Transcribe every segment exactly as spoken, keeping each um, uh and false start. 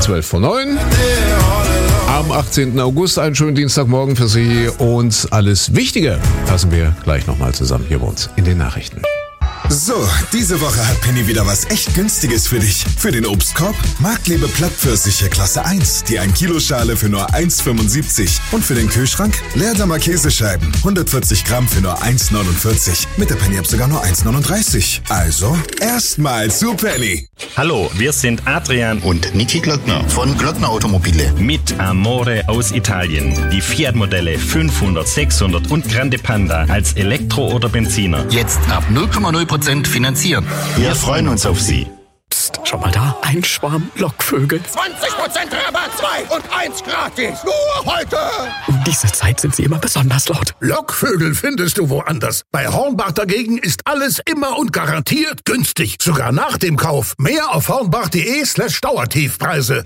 zwölf vor neun. Am achtzehnten August, einen schönen Dienstagmorgen für Sie und alles Wichtige fassen wir gleich nochmal zusammen hier bei uns in den Nachrichten. So, diese Woche hat Penny wieder was echt Günstiges für dich. Für den Obstkorb Marktliebe Plattpfirsiche Klasse eins, die ein Kilo Schale für nur eins Komma fünfundsiebzig. Und für den Kühlschrank Leerdammer Käsescheiben, hundertvierzig Gramm für nur eins Komma neunundvierzig. Mit der Penny-App sogar nur eins Komma neununddreißig. Also, erstmal zu Penny. Hallo, wir sind Adrian und Niki Glöckner von Glöckner Automobile. Mit Amore aus Italien. Die Fiat-Modelle fünfhundert, sechshundert und Grande Panda als Elektro- oder Benziner. Jetzt ab null Komma null Prozent finanzieren. Wir freuen uns auf Sie. Psst, schau mal da, ein Schwarm Lockvögel. zwanzig Prozent Rabatt, zwei und eins gratis. Nur heute. Um diese Zeit sind sie immer besonders laut. Lockvögel findest du woanders. Bei Hornbach dagegen ist alles immer und garantiert günstig. Sogar nach dem Kauf. Mehr auf hornbach.de slash Dauertiefpreise.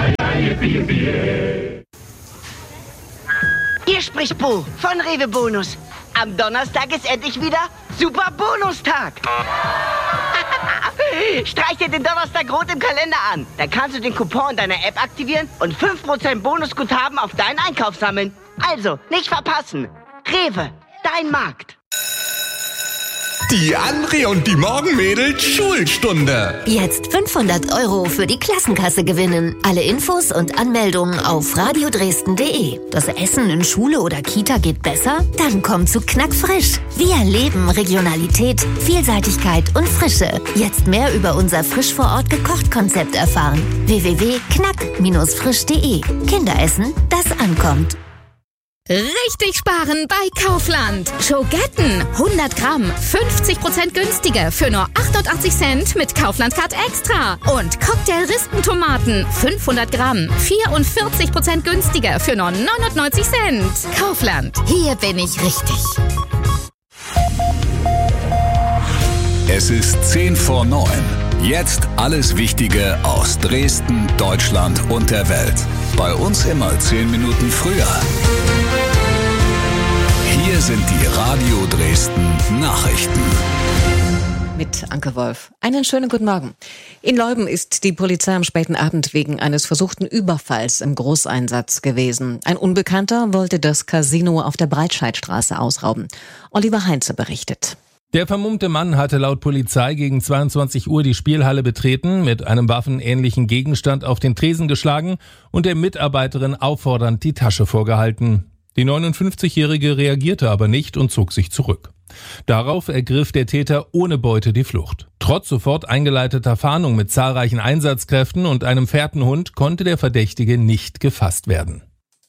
Hier spricht Bo von Rewe Bonus. Am Donnerstag ist endlich wieder Super Bonustag. Streich dir den Donnerstag rot im Kalender an. Dann kannst du den Coupon in deiner App aktivieren und fünf Prozent Bonusguthaben auf deinen Einkauf sammeln. Also, nicht verpassen. Rewe, dein Markt. Die André und die Morgenmädels Schulstunde. Jetzt fünfhundert Euro für die Klassenkasse gewinnen. Alle Infos und Anmeldungen auf radio dresden punkt de. Das Essen in Schule oder Kita geht besser? Dann komm zu Knackfrisch. Wir leben Regionalität, Vielseitigkeit und Frische. Jetzt mehr über unser Frisch vor Ort gekocht Konzept erfahren. w w w punkt knack frisch punkt de. Kinderessen, das ankommt. Richtig sparen bei Kaufland. Schogetten, hundert Gramm, fünfzig Prozent günstiger für nur achtundachtzig Cent mit Kaufland Card Extra. Und Cocktail-Rispentomaten, fünfhundert Gramm, vierundvierzig Prozent günstiger für nur neunundneunzig Cent. Kaufland, hier bin ich richtig. Es ist zehn vor neun. Jetzt alles Wichtige aus Dresden, Deutschland und der Welt. Bei uns immer zehn Minuten früher. Hier sind die Radio Dresden Nachrichten. Mit Anke Wolf. Einen schönen guten Morgen. In Leuden ist die Polizei am späten Abend wegen eines versuchten Überfalls im Großeinsatz gewesen. Ein Unbekannter wollte das Casino auf der Breitscheidstraße ausrauben. Oliver Heinze berichtet. Der vermummte Mann hatte laut Polizei gegen zweiundzwanzig Uhr die Spielhalle betreten, mit einem waffenähnlichen Gegenstand auf den Tresen geschlagen und der Mitarbeiterin auffordernd die Tasche vorgehalten. Die neunundfünfzigjährige reagierte aber nicht und zog sich zurück. Darauf ergriff der Täter ohne Beute die Flucht. Trotz sofort eingeleiteter Fahndung mit zahlreichen Einsatzkräften und einem Fährtenhund konnte der Verdächtige nicht gefasst werden.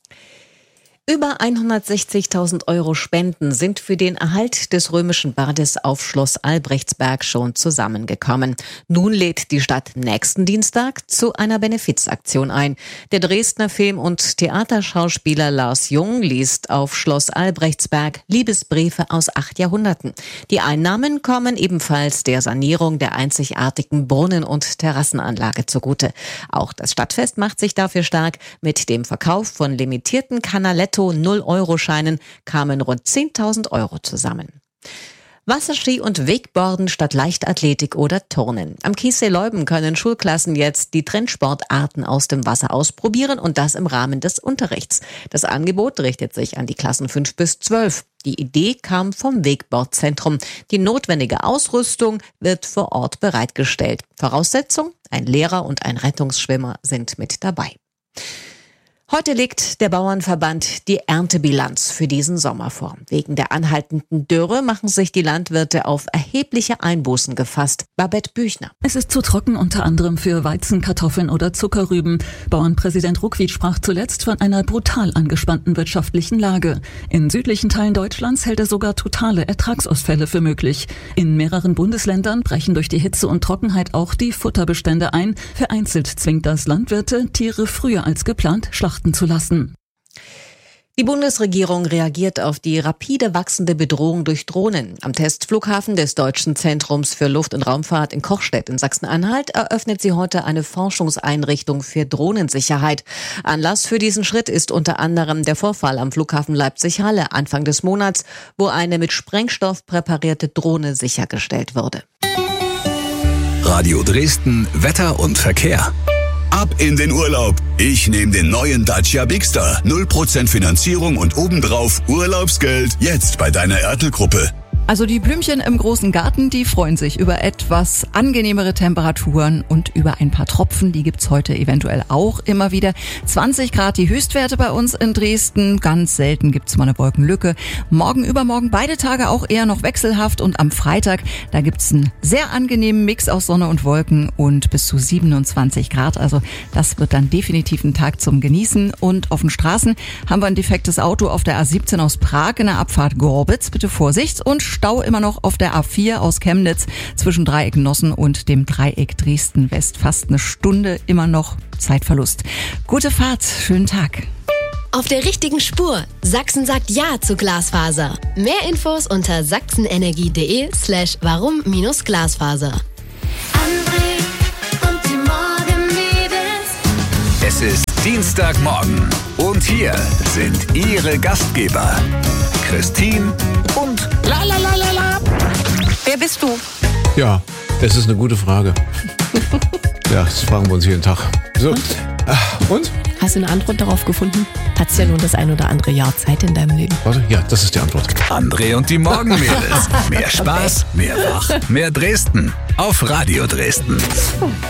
Über hundertsechzigtausend Euro Spenden sind für den Erhalt des römischen Bades auf Schloss Albrechtsberg schon zusammengekommen. Nun lädt die Stadt nächsten Dienstag zu einer Benefizaktion ein. Der Dresdner Film- und Theaterschauspieler Lars Jung liest auf Schloss Albrechtsberg Liebesbriefe aus acht Jahrhunderten. Die Einnahmen kommen ebenfalls der Sanierung der einzigartigen Brunnen- und Terrassenanlage zugute. Auch das Stadtfest macht sich dafür stark. Mit dem Verkauf von limitierten Canaletto null Euro Scheinen kamen rund zehntausend Euro zusammen. Wasserski und Wakeboarden statt Leichtathletik oder Turnen. Am Kiessee Leuden können Schulklassen jetzt die Trendsportarten aus dem Wasser ausprobieren und das im Rahmen des Unterrichts. Das Angebot richtet sich an die Klassen fünf bis zwölf. Die Idee kam vom Wakeboardzentrum. Die notwendige Ausrüstung wird vor Ort bereitgestellt. Voraussetzung: ein Lehrer und ein Rettungsschwimmer sind mit dabei. Heute legt der Bauernverband die Erntebilanz für diesen Sommer vor. Wegen der anhaltenden Dürre machen sich die Landwirte auf erhebliche Einbußen gefasst. Babette Büchner. Es ist zu trocken, unter anderem für Weizen, Kartoffeln oder Zuckerrüben. Bauernpräsident Ruckwied sprach zuletzt von einer brutal angespannten wirtschaftlichen Lage. In südlichen Teilen Deutschlands hält er sogar totale Ertragsausfälle für möglich. In mehreren Bundesländern brechen durch die Hitze und Trockenheit auch die Futterbestände ein. Vereinzelt zwingt das Landwirte, Tiere früher als geplant schlachten zu lassen. Die Bundesregierung reagiert auf die rapide wachsende Bedrohung durch Drohnen. Am Testflughafen des Deutschen Zentrums für Luft- und Raumfahrt in Kochstedt in Sachsen-Anhalt eröffnet sie heute eine Forschungseinrichtung für Drohnensicherheit. Anlass für diesen Schritt ist unter anderem der Vorfall am Flughafen Leipzig-Halle Anfang des Monats, wo eine mit Sprengstoff präparierte Drohne sichergestellt wurde. Radio Dresden, Wetter und Verkehr. ab in den Urlaub. Ich nehme den neuen Dacia Bigster. null Prozent Finanzierung und obendrauf Urlaubsgeld. Jetzt bei deiner Ertel-Gruppe. Also die Blümchen im großen Garten, die freuen sich über etwas angenehmere Temperaturen und über ein paar Tropfen. Die gibt's heute eventuell auch immer wieder. zwanzig Grad die Höchstwerte bei uns in Dresden. Ganz selten gibt's mal eine Wolkenlücke. Morgen, übermorgen beide Tage auch eher noch wechselhaft. Und am Freitag, da gibt's einen sehr angenehmen Mix aus Sonne und Wolken und bis zu siebenundzwanzig Grad. Also das wird dann definitiv ein Tag zum Genießen. Und auf den Straßen haben wir ein defektes Auto auf der A siebzehn aus Prag in der Abfahrt Gorbitz. Bitte Vorsicht. Und Stau immer noch auf der A vier aus Chemnitz zwischen Dreieck Nossen und dem Dreieck Dresden-West. Fast eine Stunde immer noch Zeitverlust. Gute Fahrt, schönen Tag. Auf der richtigen Spur. Sachsen sagt Ja zu Glasfaser. Mehr Infos unter sachsenenergie.de slash warum minus Glasfaser. und die Morgenmädels. Es ist Dienstagmorgen und hier sind Ihre Gastgeber Christine und La la la la la. Wer bist du? Ja, das ist eine gute Frage. Ja, das fragen wir uns jeden Tag. So. Und? Und? Hast du eine Antwort darauf gefunden? Hat's ja nur das ein oder andere Jahr Zeit in deinem Leben. Warte, ja, das ist die Antwort. André und die Morgenmädels. Mehr Spaß, mehr Wach, mehr Dresden. Auf Radio Dresden.